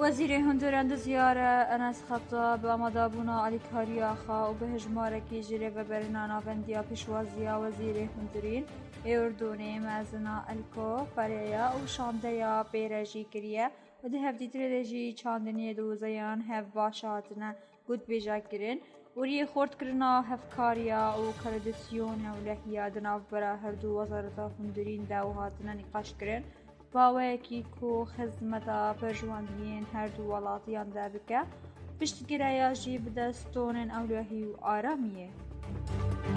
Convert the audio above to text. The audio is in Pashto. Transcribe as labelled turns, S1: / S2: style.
S1: وزیر هندوراند زیاره انس خطاب آمادابونا آلیکاریا خا و به هجمارکی جره و برنا ناوندیا پیشوازیا وزیر هندورین اردونی مزنا الکو پریا و شاندیا بیرجی کریه و ده هفتی تردجی چاندنی دوزیان هف باشاتنا گود بیجا کرن وری خورد کرنا هفکاریا و کردسیون هولهیا دناف برا هردو وزارت هندورین داوهاتنا نقاش کرن باوەیەکی کۆ خزمەتە پەژواندنین هەردوو وڵاتیان دابکە پشتگیرایەژی بدەستۆنن ئەولۆهی و ئارامیە.